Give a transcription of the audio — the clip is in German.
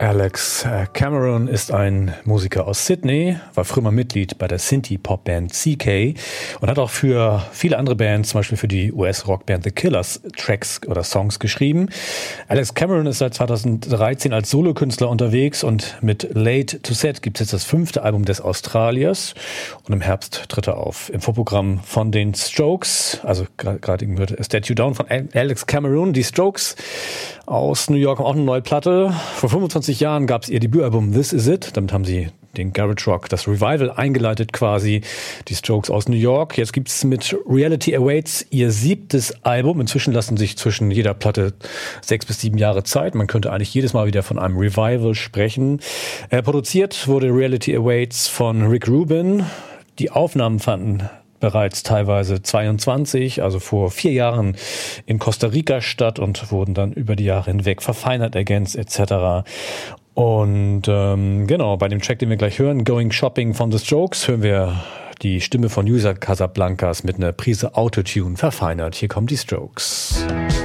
Alex Cameron ist ein Musiker aus Sydney, war früher mal Mitglied bei der Synthie-Pop-Band CK und hat auch für viele andere Bands, zum Beispiel für die US-Rockband The Killers, Tracks oder Songs geschrieben. Alex Cameron ist seit 2013 als Solokünstler unterwegs und mit Late to Set gibt es jetzt das 5. Album des Australiers und im Herbst tritt er auf. Im Vorprogramm von den Strokes, also gerade eben wird Statue Down von Alex Cameron. Die Strokes aus New York haben auch eine neue Platte. Vor 25 Jahren gab es ihr Debütalbum This Is It. Damit haben sie den Garage Rock, das Revival eingeleitet quasi. Die Strokes aus New York. Jetzt gibt es mit Reality Awaits ihr 7. Album. Inzwischen lassen sich zwischen jeder Platte 6 bis 7 Jahre Zeit. Man könnte eigentlich jedes Mal wieder von einem Revival sprechen. Produziert wurde Reality Awaits von Rick Rubin. Die Aufnahmen fanden bereits teilweise 22, also vor 4 Jahren in Costa Rica statt und wurden dann über die Jahre hinweg verfeinert, ergänzt etc. Und genau, bei dem Track, den wir gleich hören, Going Shopping von The Strokes, hören wir die Stimme von User Casablancas mit einer Prise Autotune verfeinert. Hier kommen die Strokes.